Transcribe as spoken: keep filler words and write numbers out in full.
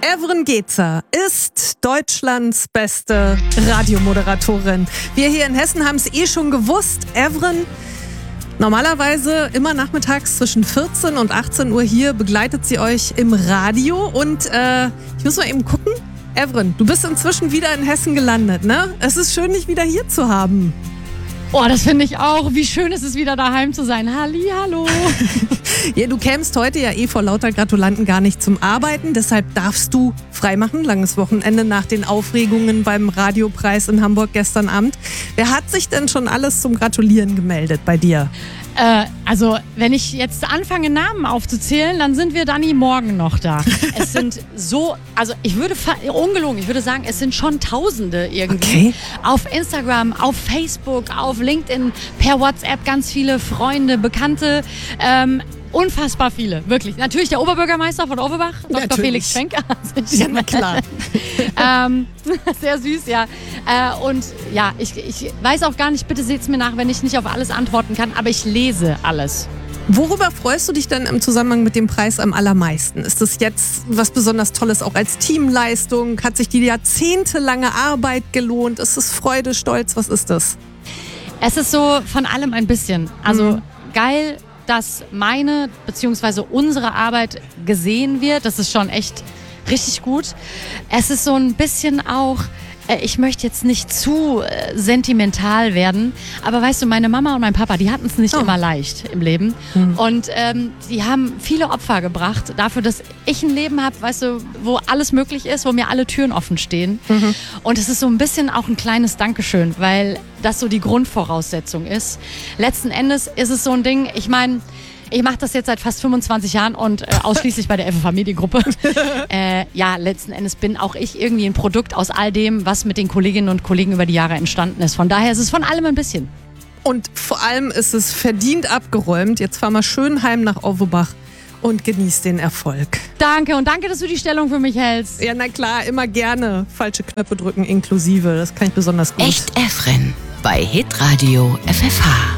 Evren Gezer ist Deutschlands beste Radiomoderatorin. Wir hier in Hessen haben es eh schon gewusst. Evren, normalerweise immer nachmittags zwischen vierzehn und achtzehn Uhr hier begleitet sie euch im Radio. Und äh, ich muss mal eben gucken. Evren, du bist inzwischen wieder in Hessen gelandet, ne? Es ist schön, dich wieder hier zu haben. Oh, das finde ich auch. Wie schön ist es, wieder daheim zu sein. Halli, hallo. Ja, du kämst heute ja eh vor lauter Gratulanten gar nicht zum Arbeiten. Deshalb darfst du freimachen. Langes Wochenende nach den Aufregungen beim Radiopreis in Hamburg gestern Abend. Wer hat sich denn schon alles zum Gratulieren gemeldet bei dir? Äh, also, wenn ich jetzt anfange, Namen aufzuzählen, dann sind wir dann morgen noch da. Es sind so, also ich würde, ungelogen, ich würde sagen, es sind schon Tausende irgendwie. Okay. Auf Instagram, auf Facebook, auf LinkedIn, per WhatsApp ganz viele Freunde, Bekannte, ähm, unfassbar viele, wirklich. Natürlich der Oberbürgermeister von Overbach, Doktor Natürlich. Felix Schwenker. Ja, na klar. ähm, sehr süß, ja. Äh, und ja, ich, ich weiß auch gar nicht, bitte seht's mir nach, wenn ich nicht auf alles antworten kann, aber ich lese alles. Worüber freust du dich denn im Zusammenhang mit dem Preis am allermeisten? Ist das jetzt was besonders Tolles auch als Teamleistung? Hat sich die jahrzehntelange Arbeit gelohnt? Ist es Freude, Stolz? Was ist das? Es ist so von allem ein bisschen. Also Mhm. geil, dass meine bzw. unsere Arbeit gesehen wird. Das ist schon echt richtig gut. Es ist so ein bisschen auch, äh, ich möchte jetzt nicht zu äh, sentimental werden, aber weißt du, meine Mama und mein Papa, die hatten es nicht Oh. immer leicht im Leben. Mhm. Und ähm, die haben viele Opfer gebracht dafür, dass ich ein Leben habe, weißt du, wo alles möglich ist, wo mir alle Türen offen stehen. Mhm. Und es ist so ein bisschen auch ein kleines Dankeschön, weil das so die Grundvoraussetzung ist. Letzten Endes ist es so ein Ding, ich meine, ich mache das jetzt seit fast fünfundzwanzig Jahren und äh, ausschließlich bei der F F Familiengruppe. äh, ja, letzten Endes bin auch ich irgendwie ein Produkt aus all dem, was mit den Kolleginnen und Kollegen über die Jahre entstanden ist. Von daher ist es von allem ein bisschen. Und vor allem ist es verdient abgeräumt. Jetzt fahr mal schön heim nach Overbach und genieß den Erfolg. Danke und danke, dass du die Stellung für mich hältst. Ja, na klar, immer gerne. Falsche Knöpfe drücken inklusive. Das kann ich besonders gut. Echt Evren bei Hitradio F F H.